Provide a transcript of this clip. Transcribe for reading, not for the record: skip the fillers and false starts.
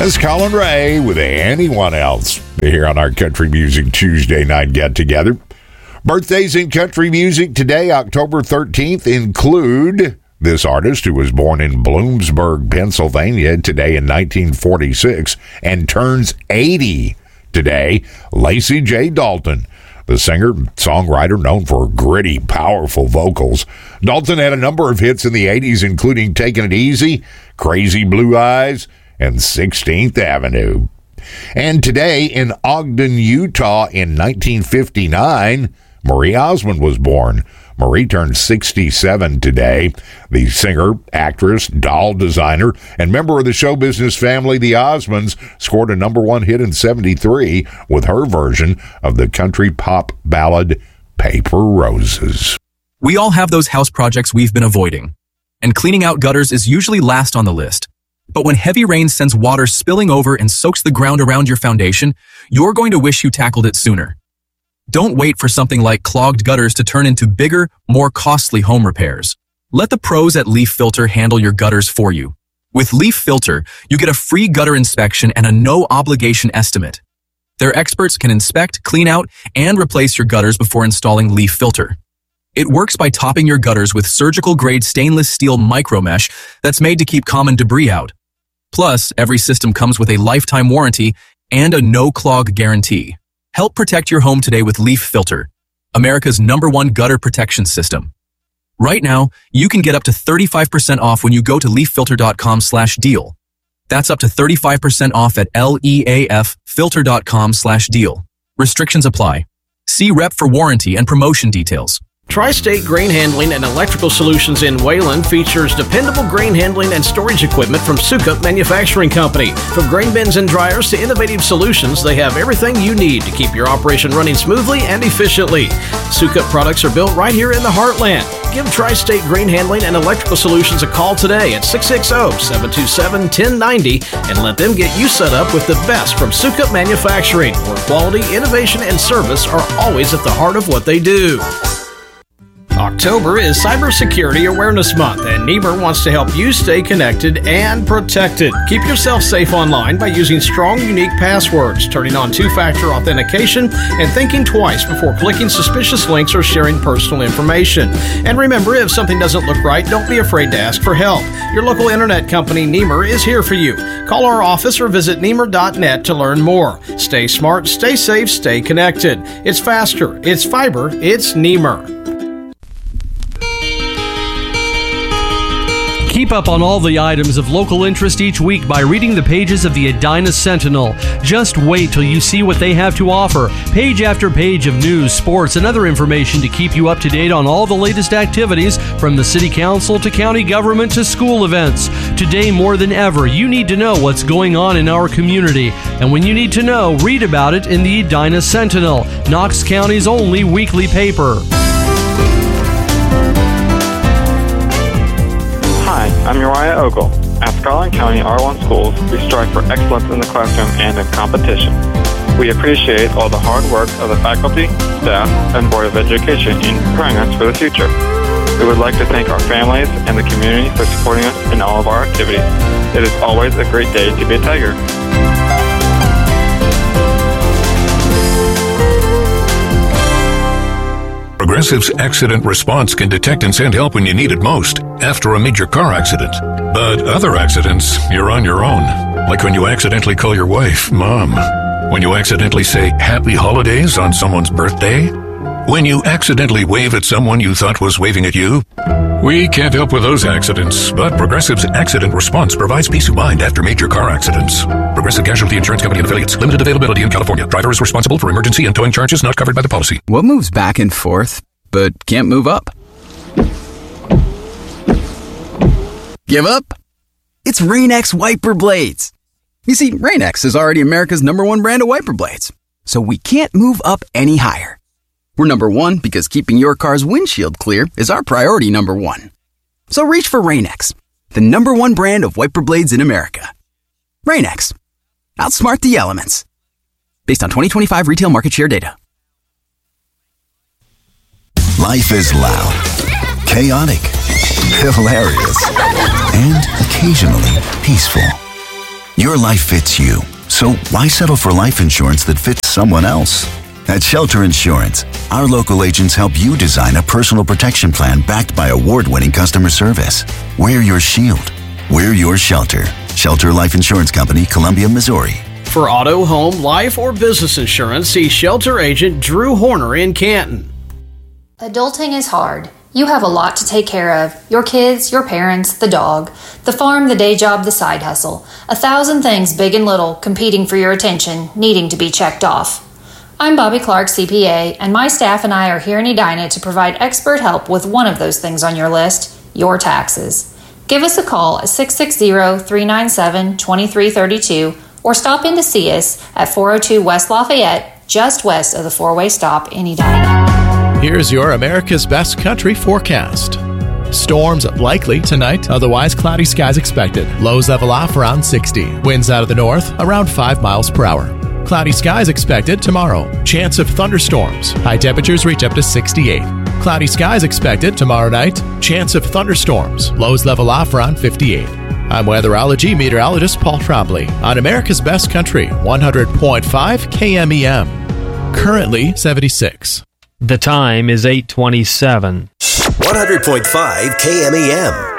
That's Colin Ray with Anyone Else here on our Country Music Tuesday night get-together. Birthdays in country music today, October 13th, include this artist who was born in Bloomsburg, Pennsylvania today in 1946 and turns 80 today, Lacey J. Dalton. The singer-songwriter known for gritty, powerful vocals. Dalton had a number of hits in the 80s, including Taking It Easy, Crazy Blue Eyes, and 16th Avenue. And today in Ogden, Utah in 1959, Marie Osmond was born. Marie turned 67 today. The singer, actress, doll designer, and member of the show business family, the Osmonds, scored a #1 hit in 73 with her version of the country pop ballad Paper Roses. We all have those house projects we've been avoiding, and cleaning out gutters is usually last on the list. But when heavy rain sends water spilling over and soaks the ground around your foundation, you're going to wish you tackled it sooner. Don't wait for something like clogged gutters to turn into bigger, more costly home repairs. Let the pros at Leaf Filter handle your gutters for you. With Leaf Filter, you get a free gutter inspection and a no-obligation estimate. Their experts can inspect, clean out, and replace your gutters before installing Leaf Filter. It works by topping your gutters with surgical-grade stainless steel micromesh that's made to keep common debris out. Plus, every system comes with a lifetime warranty and a no-clog guarantee. Help protect your home today with Leaf Filter, America's #1 gutter protection system. Right now, you can get up to 35% off when you go to leaffilter.com/deal. That's up to 35% off at leaffilter.com/deal. Restrictions apply. See rep for warranty and promotion details. Tri-State Grain Handling and Electrical Solutions in Wayland features dependable grain handling and storage equipment from Sukup Manufacturing Company. From grain bins and dryers to innovative solutions, they have everything you need to keep your operation running smoothly and efficiently. Sukup products are built right here in the heartland. Give Tri-State Grain Handling and Electrical Solutions a call today at 660-727-1090 and let them get you set up with the best from Sukup Manufacturing, where quality, innovation, and service are always at the heart of what they do. October is Cybersecurity Awareness Month, and Niemer wants to help you stay connected and protected. Keep yourself safe online by using strong, unique passwords, turning on two-factor authentication, and thinking twice before clicking suspicious links or sharing personal information. And remember, if something doesn't look right, don't be afraid to ask for help. Your local internet company, Niemer, is here for you. Call our office or visit Niemer.net to learn more. Stay smart, stay safe, stay connected. It's faster, it's fiber, it's Niemer. Keep up on all the items of local interest each week by reading the pages of the Edina Sentinel. Just wait till you see what they have to offer. Page after page of news, sports, and other information to keep you up to date on all the latest activities from the city council to county government to school events. Today, more than ever, you need to know what's going on in our community. And when you need to know, read about it in the Edina Sentinel, Knox County's only weekly paper. Hi, I'm Uriah Ogle. At Scotland County R1 Schools, we strive for excellence in the classroom and in competition. We appreciate all the hard work of the faculty, staff, and Board of Education in preparing us for the future. We would like to thank our families and the community for supporting us in all of our activities. It is always a great day to be a Tiger. Progressive's accident response can detect and send help when you need it most, after a major car accident. But other accidents, you're on your own. Like when you accidentally call your wife Mom. When you accidentally say Happy Holidays on someone's birthday. When you accidentally wave at someone you thought was waving at you. We can't help with those accidents, but Progressive's accident response provides peace of mind after major car accidents. Progressive Casualty Insurance Company and Affiliates. Limited availability in California. Driver is responsible for emergency and towing charges not covered by the policy. What moves back and forth, but can't move up? Give up? It's Rain-X wiper blades. You see, Rain-X is already America's #1 brand of wiper blades, so we can't move up any higher. We're #1 because keeping your car's windshield clear is our priority #1. So reach for Rain-X, the #1 brand of wiper blades in America. Rain-X. Outsmart the elements. Based on 2025 retail market share data. Life is loud, chaotic, hilarious, and occasionally peaceful. Your life fits you, so why settle for life insurance that fits someone else? At Shelter Insurance, our local agents help you design a personal protection plan backed by award-winning customer service. Wear your shield. We're your shelter. Shelter Life Insurance Company, Columbia, Missouri. For auto, home, life, or business insurance, see Shelter Agent Drew Horner in Canton. Adulting is hard. You have a lot to take care of. Your kids, your parents, the dog, the farm, the day job, the side hustle. 1,000 things, big and little, competing for your attention, needing to be checked off. I'm Bobby Clark, CPA, and my staff and I are here in Edina to provide expert help with one of those things on your list, your taxes. Give us a call at 660-397-2332 or stop in to see us at 402 West Lafayette, just west of the four-way stop in Edina. Here's your America's Best Country forecast. Storms likely tonight, otherwise cloudy skies expected. Lows level off around 60. Winds out of the north around 5 miles per hour. Cloudy skies expected tomorrow. Chance of thunderstorms. High temperatures reach up to 68. Cloudy skies expected tomorrow night. Chance of thunderstorms. Lows level off around 58. I'm weatherology meteorologist Paul Trombley on America's Best Country, 100.5 KMEM. Currently 76. The time is 8:27. 100.5 KMEM.